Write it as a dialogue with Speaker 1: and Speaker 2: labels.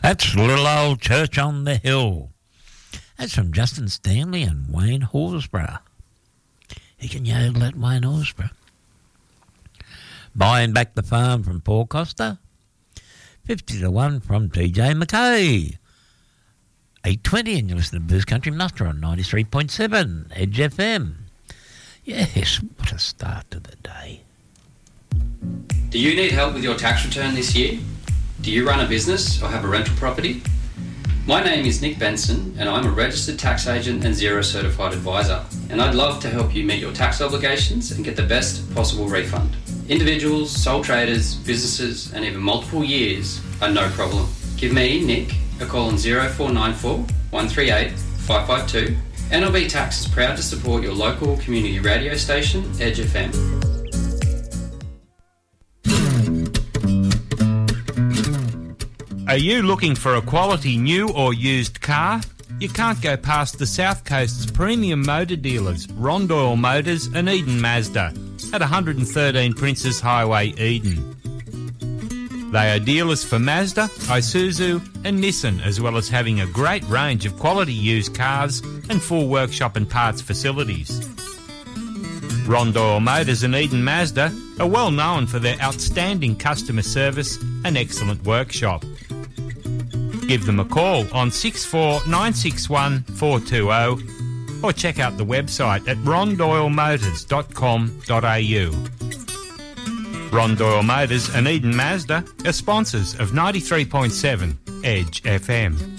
Speaker 1: That's Little Old Church on the Hill. That's from Justin Stanley and Wayne Horsburgh. You can yodel at Wayne Horsburgh. Buying Back the Farm from Paul Costa. 50-1 from TJ McKay. 8:20 and you listen to Blues Country Muster on 93.7 Edge FM. Yes, what a start to the day.
Speaker 2: Do you need help with your tax return this year? Do you run a business or have a rental property? My name is Nick Benson and I'm a registered tax agent and Xero certified advisor, and I'd love to help you meet your tax obligations and get the best possible refund. Individuals, sole traders, businesses and even multiple years are no problem. Give me, Nick, a call on 0494 138 552 and NLB Tax is proud to support your local community radio station, Edge FM.
Speaker 3: Are you looking for a quality new or used car? You can't go past the South Coast's premium motor dealers, Rondoil Motors and Eden Mazda, at 113 Princes Highway, Eden. They are dealers for Mazda, Isuzu and Nissan, as well as having a great range of quality used cars and full workshop and parts facilities. Rondoil Motors and Eden Mazda are well known for their outstanding customer service and excellent workshop. Give them a call on 64961 420 or check out the website at rondoilmotors.com.au. Rondoil Motors and Eden Mazda are sponsors of 93.7 Edge FM.